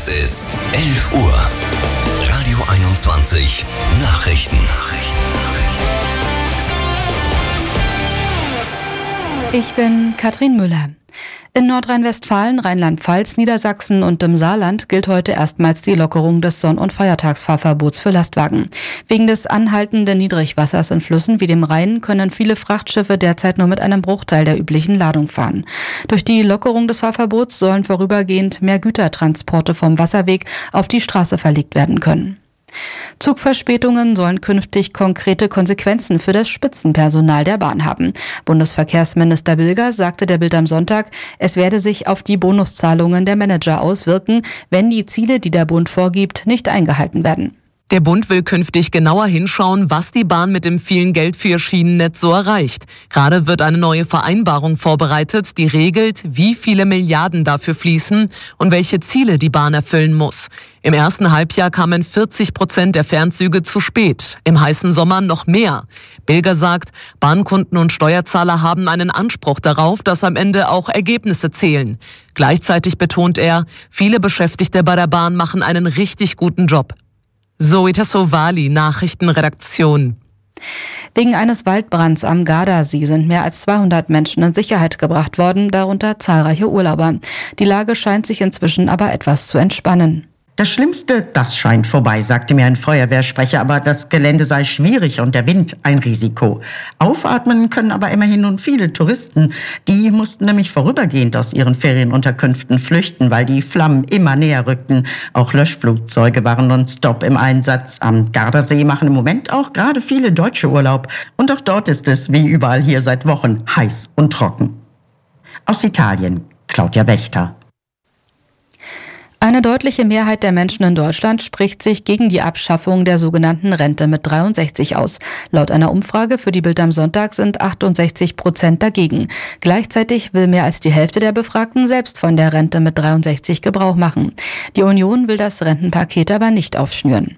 Es ist 11 Uhr. Radio 21 Nachrichten. Ich bin Katrin Müller. In Nordrhein-Westfalen, Rheinland-Pfalz, Niedersachsen und im Saarland gilt heute erstmals die Lockerung des Sonn- und Feiertagsfahrverbots für Lastwagen. Wegen des anhaltenden Niedrigwassers in Flüssen wie dem Rhein können viele Frachtschiffe derzeit nur mit einem Bruchteil der üblichen Ladung fahren. Durch die Lockerung des Fahrverbots sollen vorübergehend mehr Gütertransporte vom Wasserweg auf die Straße verlegt werden können. Zugverspätungen sollen künftig konkrete Konsequenzen für das Spitzenpersonal der Bahn haben. Bundesverkehrsminister Bilger sagte der Bild am Sonntag, es werde sich auf die Bonuszahlungen der Manager auswirken, wenn die Ziele, die der Bund vorgibt, nicht eingehalten werden. Der Bund will künftig genauer hinschauen, was die Bahn mit dem vielen Geld für ihr Schienennetz so erreicht. Gerade wird eine neue Vereinbarung vorbereitet, die regelt, wie viele Milliarden dafür fließen und welche Ziele die Bahn erfüllen muss. Im ersten Halbjahr kamen 40% der Fernzüge zu spät, im heißen Sommer noch mehr. Bilger sagt, Bahnkunden und Steuerzahler haben einen Anspruch darauf, dass am Ende auch Ergebnisse zählen. Gleichzeitig betont er, viele Beschäftigte bei der Bahn machen einen richtig guten Job. Zoe Tassovali, Nachrichtenredaktion. Wegen eines Waldbrands am Gardasee sind mehr als 200 Menschen in Sicherheit gebracht worden, darunter zahlreiche Urlauber. Die Lage scheint sich inzwischen aber etwas zu entspannen. Das Schlimmste, das scheint vorbei, sagte mir ein Feuerwehrsprecher, aber das Gelände sei schwierig und der Wind ein Risiko. Aufatmen können aber immerhin nun viele Touristen. Die mussten nämlich vorübergehend aus ihren Ferienunterkünften flüchten, weil die Flammen immer näher rückten. Auch Löschflugzeuge waren nonstop im Einsatz. Am Gardasee machen im Moment auch gerade viele Deutsche Urlaub. Und auch dort ist es, wie überall hier seit Wochen, heiß und trocken. Aus Italien, Claudia Wächter. Eine deutliche Mehrheit der Menschen in Deutschland spricht sich gegen die Abschaffung der sogenannten Rente mit 63 aus. Laut einer Umfrage für die Bild am Sonntag sind 68% dagegen. Gleichzeitig will mehr als die Hälfte der Befragten selbst von der Rente mit 63 Gebrauch machen. Die Union will das Rentenpaket aber nicht aufschnüren.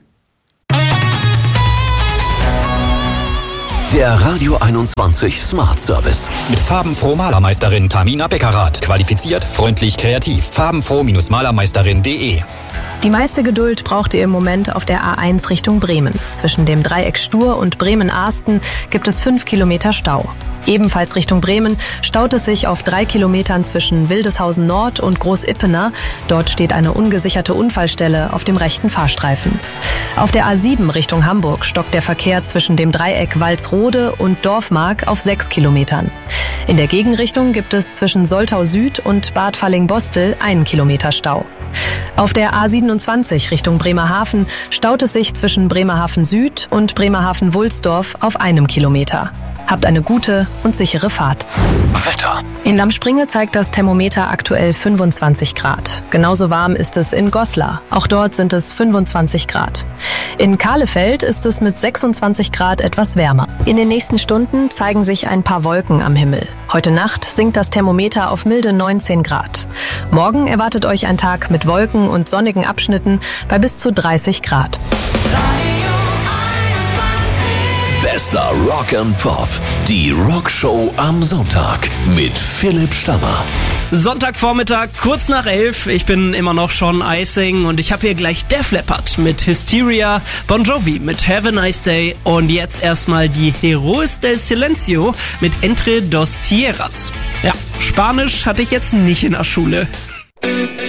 Der Radio 21 Smart Service. Mit farbenfroh Malermeisterin Tamina Beckerath. Qualifiziert, freundlich, kreativ. farbenfroh-malermeisterin.de. Die meiste Geduld braucht ihr im Moment auf der A1 Richtung Bremen. Zwischen dem Dreieck Stur und Bremen-Ahsten gibt es 5 Kilometer Stau. Ebenfalls Richtung Bremen staut es sich auf 3 Kilometern zwischen Wildeshausen Nord und Großippener. Dort steht eine ungesicherte Unfallstelle auf dem rechten Fahrstreifen. Auf der A7 Richtung Hamburg stockt der Verkehr zwischen dem Dreieck Walsrode und Dorfmark auf 6 Kilometern. In der Gegenrichtung gibt es zwischen Soltau Süd und Bad Falling-Bostel 1 Kilometer Stau. Auf der A27 Richtung Bremerhaven staut es sich zwischen Bremerhaven Süd und Bremerhaven-Wulsdorf auf 1 Kilometer. Habt eine gute und sichere Fahrt. Wetter. In Lammspringe zeigt das Thermometer aktuell 25 Grad. Genauso warm ist es in Goslar. Auch dort sind es 25 Grad. In Kahlefeld ist es mit 26 Grad etwas wärmer. In den nächsten Stunden zeigen sich ein paar Wolken am Himmel. Heute Nacht sinkt das Thermometer auf milde 19 Grad. Morgen erwartet euch ein Tag mit Wolken und sonnigen Abschnitten bei bis zu 30 Grad. Bester Rock and Pop. Die Rockshow am Sonntag mit Philipp Stammer. Sonntagvormittag, kurz nach 11. Ich bin immer noch Sean Icing und ich habe hier gleich Def Leppard mit Hysteria, Bon Jovi mit Have a Nice Day und jetzt erstmal die Heroes del Silencio mit Entre dos Tierras. Ja, Spanisch hatte ich jetzt nicht in der Schule.